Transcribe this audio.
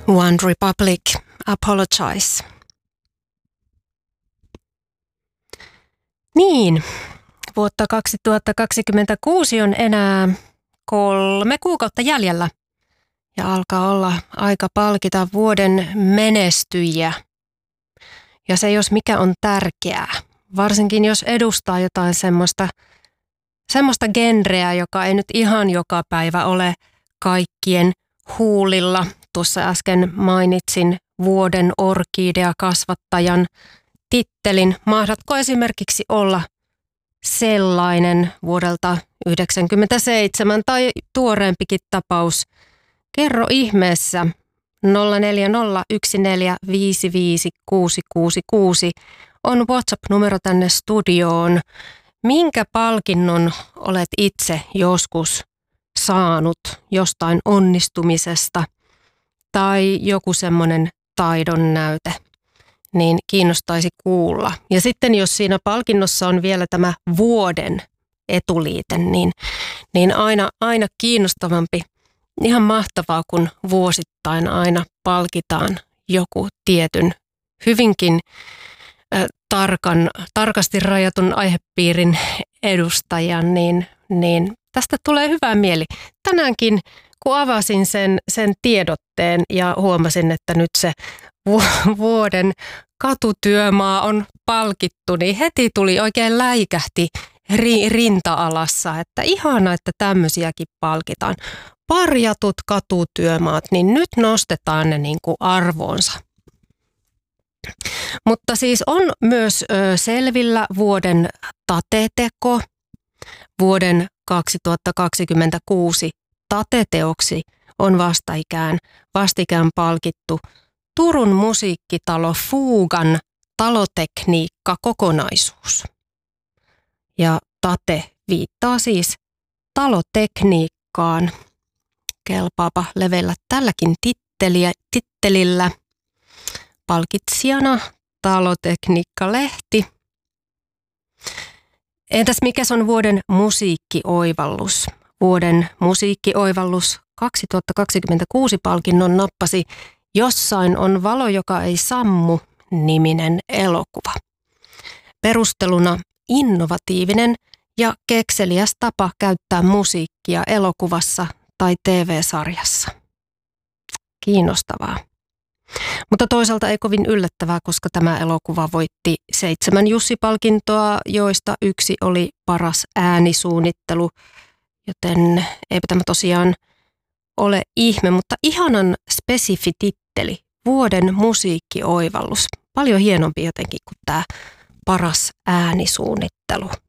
One Republic, Apologize. Niin, vuotta 2026 on enää 3 kuukautta jäljellä ja alkaa olla aika palkita vuoden menestyjiä. Ja se jos mikä on tärkeää, varsinkin jos edustaa jotain semmoista genreä, joka ei nyt ihan joka päivä ole kaikkien huulilla. Tuossa äsken mainitsin vuoden orkidea-kasvattajan tittelin. Mahdatko esimerkiksi olla sellainen vuodelta 1997 tai tuoreempikin tapaus? Kerro ihmeessä 0401455666 on WhatsApp-numero tänne studioon. Minkä palkinnon olet itse joskus saanut jostain onnistumisesta tai joku semmoinen taidon näyte, niin kiinnostaisi kuulla. Ja sitten jos siinä palkinnossa on vielä tämä vuoden etuliite, niin aina kiinnostavampi. Ihan mahtavaa, kun vuosittain aina palkitaan joku tietyn hyvinkin tarkasti rajatun aihepiirin edustajan, niin tästä tulee hyvä mieli. Tänäänkin, kun avasin sen tiedotteen ja huomasin, että nyt se vuoden katutyömaa on palkittu, niin heti tuli oikein läikähti rinta-alassa, että ihana, että tämmöisiäkin palkitaan. Parjatut katutyömaat, niin nyt nostetaan ne niin kuin arvoonsa. Mutta siis on myös selvillä vuoden tateteko. Vuoden 2026 tateteoksi on vastikään palkittu Turun musiikkitalo Fugan talotekniikka-kokonaisuus. Ja tate viittaa siis talotekniikkaan. Kelpaapa levellä tälläkin tittelillä. Palkitsijana Talotekniikka-lehti. Entäs mikäs on vuoden musiikkioivallus? Vuoden musiikkioivallus 2026 palkinnon nappasi Jossain on valo, joka ei sammu -niminen elokuva. Perusteluna innovatiivinen ja kekseliäs tapa käyttää musiikkia elokuvassa tai TV-sarjassa. Kiinnostavaa. Mutta toisaalta ei kovin yllättävää, koska tämä elokuva voitti 7 Jussi-palkintoa, joista yksi oli paras äänisuunnittelu, joten eipä tämä tosiaan ole ihme, mutta ihanan spesifi titteli, vuoden musiikkioivallus. Paljon hienompi jotenkin kuin tämä paras äänisuunnittelu.